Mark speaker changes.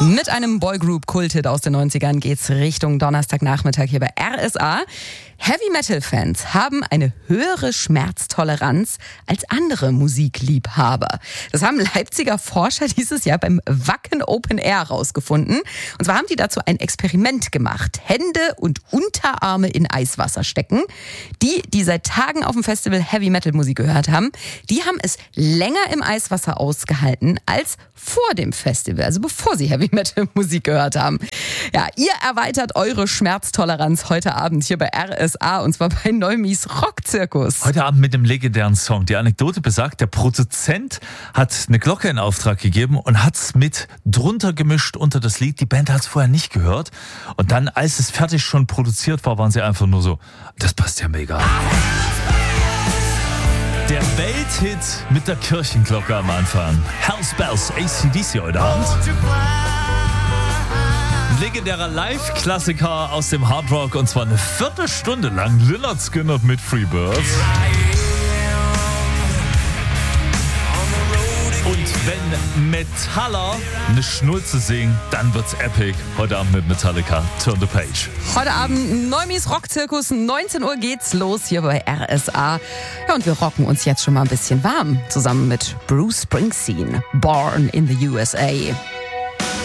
Speaker 1: Mit einem Boygroup-Kulthit aus den 90ern geht's Richtung Donnerstagnachmittag hier bei RSA. Heavy-Metal-Fans haben eine höhere Schmerztoleranz als andere Musikliebhaber. Das haben Leipziger Forscher dieses Jahr beim Wacken Open Air rausgefunden. Und zwar haben die dazu ein Experiment gemacht. Hände und Unterarme in Eiswasser stecken. Die seit Tagen auf dem Festival Heavy-Metal-Musik gehört haben, die haben es länger im Eiswasser ausgehalten als vor dem Festival, also bevor sie Heavy-Metal-Musik gehört haben. Ja, ihr erweitert eure Schmerztoleranz heute Abend hier bei RSA und zwar bei Neumis Rockzirkus.
Speaker 2: Heute Abend mit dem legendären Song. Die Anekdote besagt, der Produzent hat eine Glocke in Auftrag gegeben und hat es mit drunter gemischt unter das Lied. Die Band hat es vorher nicht gehört. Und dann, als es fertig schon produziert war, waren sie einfach nur so, das passt ja mega. Der Welthit mit der Kirchenglocke am Anfang. Hells Bells, AC/DC heute Abend. Ein legendärer Live-Klassiker aus dem Hardrock und zwar eine Viertelstunde lang Lynyrd Skynyrd mit Freebirds. Und wenn Metaller eine Schnulze singen, dann wird's epic. Heute Abend mit Metallica, Turn the Page.
Speaker 1: Heute Abend Neumis Rockzirkus, 19 Uhr geht's los hier bei RSA. Ja, und wir rocken uns jetzt schon mal ein bisschen warm, zusammen mit Bruce Springsteen, Born in the USA.